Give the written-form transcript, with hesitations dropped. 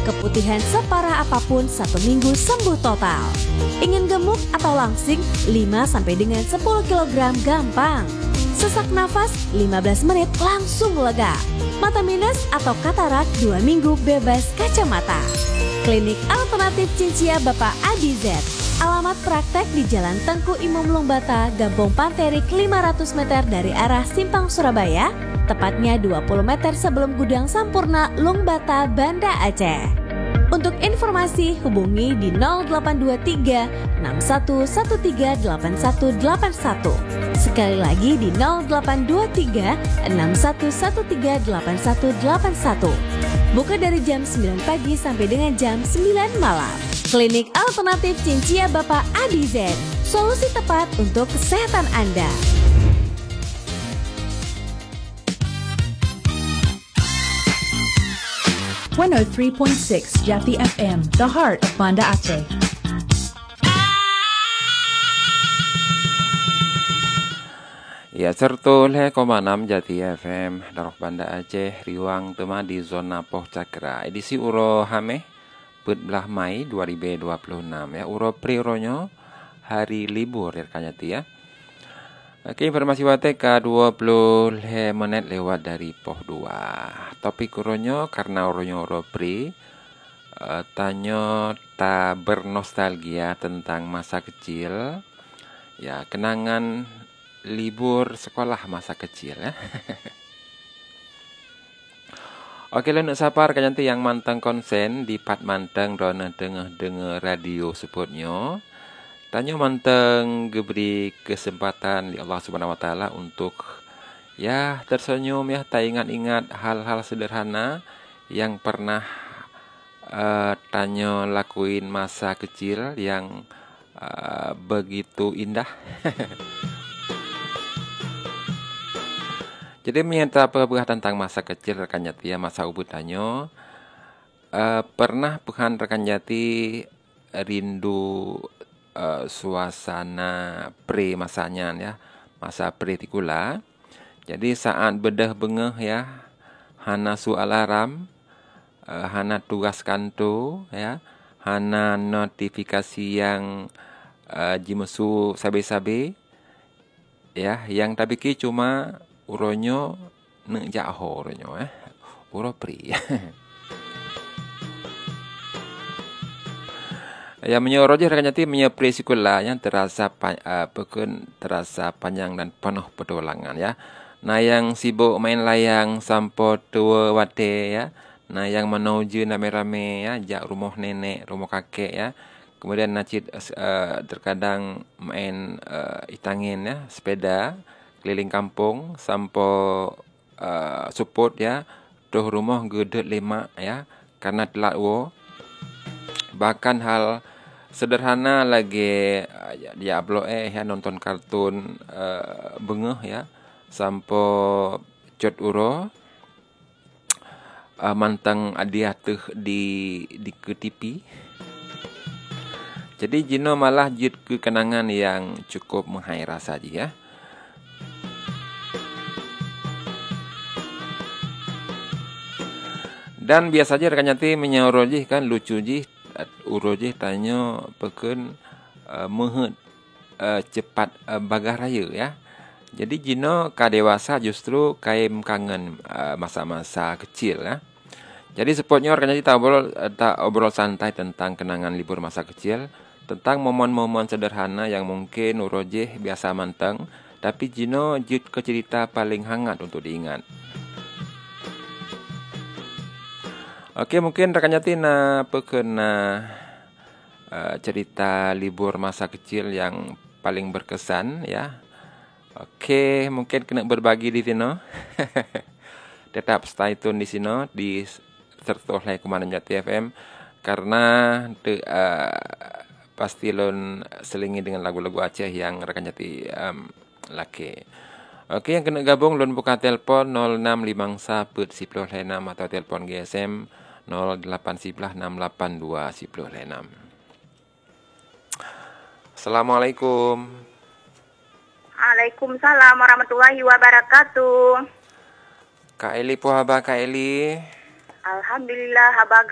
Keputihan separah apapun 1 minggu sembuh total. Ingin gemuk atau langsing 5 sampai dengan 10 kg gampang. Sesak nafas 15 menit langsung lega. Mata minus atau katarak 2 minggu bebas kacamata. Klinik Alternatif Cincia Bapak Adi Z. Alamat praktek di Jalan Tengku Imam Lungbata, Gampong Panterik 500 meter dari arah Simpang Surabaya, tepatnya 20 meter sebelum Gudang Sampurna Lungbata, Banda Aceh. Untuk informasi hubungi di 0823 61138181. Sekali lagi di 0823 61138181. Buka dari jam 9 pagi sampai dengan jam 9 malam. Klinik Alternatif Cincia Bapak Adi Z. Solusi tepat untuk kesehatan Anda. .3.6 Jati FM, the heart of Banda Aceh. Ya, sertul 6 Jati FM, Darok Banda Aceh, Riwang Tema di zona Poh Cakra. Edisi Uro Hameh, belah Mai 2026 ya. Uro Prironyo, hari libur ya kanyati ya. Oke, informasi wateka 20 menit lewat dari Poh 2. Topik uronyo karena uronyo uro pri tanyo ta bernostalgia tentang masa kecil. Ya, kenangan libur sekolah masa kecil ya. Oke, lenuk sapar kanyanti yang mantang konsen di pat mantang rona dengar radio sebutnya. Tanya manteng geberi kesempatan di Allah Subhanahu wa taala untuk ya tersenyum ya, tak ingat-ingat hal-hal sederhana yang pernah Tanyo lakuin masa kecil yang begitu indah. Jadi menyata perbuah tentang masa kecil rekan jati ya, masa ubud Tanyo pernah bukan rekan jati rindu suasana pre masanya ya, masa pre tikula. Jadi saat bedah bengeh ya, hana su alarm, hana tugas kanto ya, hana notifikasi yang jimesu sabe-sabe ya, yang tabiki cuma uronyo nek jaho uronyo uro pri. Ya menyorot je rekan jati menyepri sekolah yang terasa terasa panjang dan penuh petualangan ya. Nah yang sibuk main layang sampo tua wate ya. Nah yang menuju rame-rame ya, jak rumah nenek, rumah kakek ya. Kemudian nacit terkadang main itangin ya, sepeda keliling kampung sampo support ya. Tuh rumah gede 5 ya, karena telat wo. Bahkan hal sederhana lagi dia upload ya, nonton kartun bengeh ya, sampo cot uro mantang adiah tuh di ke TV. Jadi jino malah jid ke kenangan yang cukup menghaira saja ya. Dan biasa aja rekan jati menyaurojih kan lucu jih urojih tanya peken mehet cepat bagar raya ya. Jadi jino ka dewasa justru kaim kangen masa-masa kecil ya. Jadi sepotnya rekan jati tak obrol santai tentang kenangan libur masa kecil, tentang momen-momen sederhana yang mungkin urojih biasa manteng, tapi jino jut ke cerita paling hangat untuk diingat. Oke, mungkin rekan jati pekena cerita libur masa kecil yang paling berkesan ya. Oke, mungkin kena berbagi di sini. Tetap stay tune di sini di serta Komandan Jati FM karena pasti lon selingi dengan lagu-lagu Aceh yang rekan jati laki. Oke, yang kena gabung lon buka telepon 0656 10 6 atau telepon GSM 0811 682 10 6. Assalamualaikum. Waalaikumsalam warahmatullahi wabarakatuh. Kak Eli, po haba Kak Eli? Alhamdulillah, haba